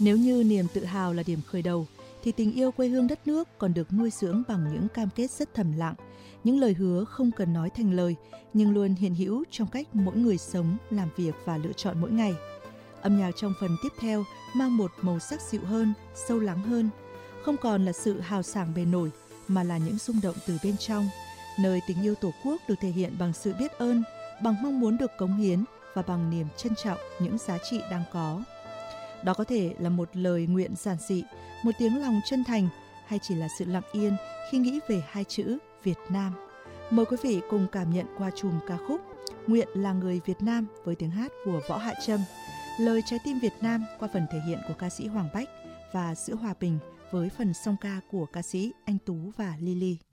Nếu như niềm tự hào là điểm khởi đầu, thì tình yêu quê hương đất nước còn được nuôi dưỡng bằng những cam kết rất thầm lặng, những lời hứa không cần nói thành lời, nhưng luôn hiện hữu trong cách mỗi người sống, làm việc và lựa chọn mỗi ngày. Âm nhạc trong phần tiếp theo mang một màu sắc dịu hơn, sâu lắng hơn, không còn là sự hào sảng bề nổi, mà là những rung động từ bên trong, nơi tình yêu Tổ quốc được thể hiện bằng sự biết ơn, bằng mong muốn được cống hiến và bằng niềm trân trọng những giá trị đang có. Đó có thể là một lời nguyện giản dị, một tiếng lòng chân thành, hay chỉ là sự lặng yên khi nghĩ về hai chữ Việt Nam. Mời quý vị cùng cảm nhận qua chùm ca khúc Nguyện là người Việt Nam với tiếng hát của Võ Hạ Trâm, lời trái tim Việt Nam qua phần thể hiện của ca sĩ Hoàng Bách và Sữa Hòa Bình với phần song ca của ca sĩ Anh Tú và Lily.